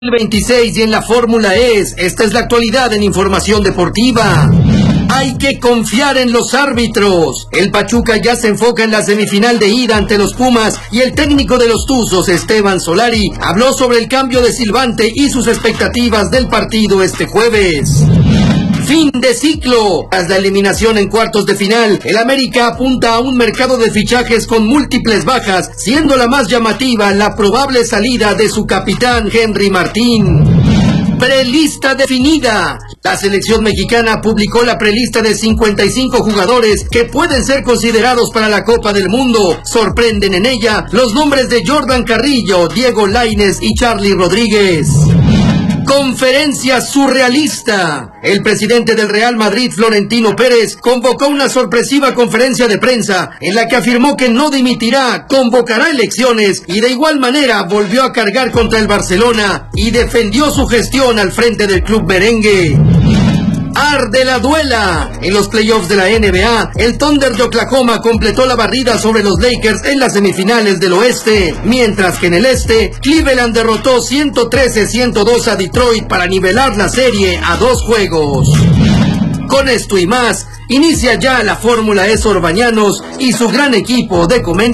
26 y en la Fórmula E. Esta es la actualidad en Información Deportiva. Hay que confiar en los árbitros. El Pachuca ya se enfoca en la semifinal de ida ante los Pumas y el técnico de los Tuzos, Esteban Solari, habló sobre el cambio de silbante y sus expectativas del partido este jueves. Fin de ciclo. Tras la eliminación en cuartos de final, el América apunta a un mercado de fichajes con múltiples bajas, siendo la más llamativa la probable salida de su capitán Henry Martín. Prelista definida. La selección mexicana publicó la prelista de 55 jugadores que pueden ser considerados para la Copa del Mundo. Sorprenden en ella los nombres de Jordan Carrillo, Diego Lainez y Charly Rodríguez. Conferencia surrealista. El presidente del Real Madrid, Florentino Pérez, convocó una sorpresiva conferencia de prensa en la que afirmó que no dimitirá, convocará elecciones y de igual manera volvió a cargar contra el Barcelona y defendió su gestión al frente del club merengue. Arde la duela. En los playoffs de la NBA, el Thunder de Oklahoma completó la barrida sobre los Lakers en las semifinales del oeste, mientras que en el este, Cleveland derrotó 113-102 a Detroit para nivelar la serie a 2 juegos. Con esto y más, inicia ya la Fórmula E Sor Bañanos y su gran equipo de comentarios.